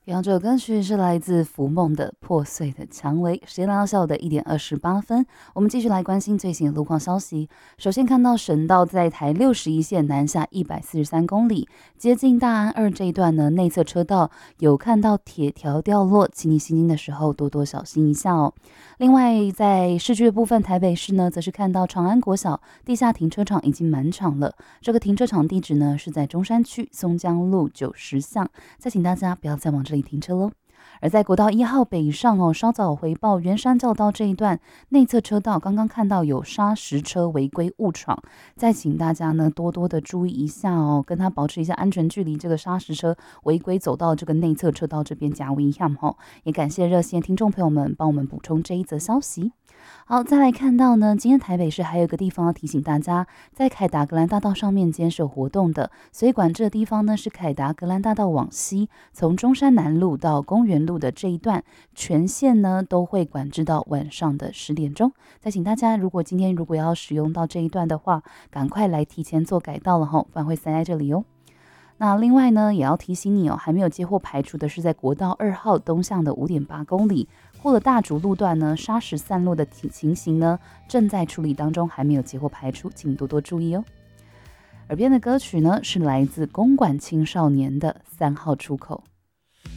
刚刚这首歌曲是来自浮梦的《破碎的蔷薇》，时间来到下午的1点28分，我们继续来关心最新的路况消息。首先看到省道在台61线南下143公里，接近大安2这一段呢，内侧车道有看到铁条掉落，请你行经的时候多多小心一下哦。另外，在市区的部分，台北市呢，则是看到长安国小地下停车场已经满场了。这个停车场地址呢是在中山区松江路90巷，再请大家不要再往这里停车喽。而在国道1号北上哦，稍早回报圆山教道这一段内侧车道，刚刚看到有砂石车违规误闯，再请大家呢多多的注意一下哦，跟他保持一下安全距离。这个砂石车违规走到这个内侧车道这边加危险哈，也感谢热线听众朋友们帮我们补充这一则消息。好，再来看到呢，今天台北市还有一个地方要提醒大家，在凯达格兰大道上面今天是有活动的，所以管制的地方呢是凯达格兰大道往西，从中山南路到公园路的这一段，全线呢都会管制到晚上的10点钟。再请大家，今天要使用到这一段的话，赶快来提前做改道了哈，不然会塞在这里哦。那另外呢，也要提醒你哦，还没有接获排除的是在国道2号东向的5.8公里，过了大竹路段呢，砂石散落的情形呢正在处理当中，还没有接获排除，请多多注意哦。耳边的歌曲呢是来自公馆青少年的3号出口。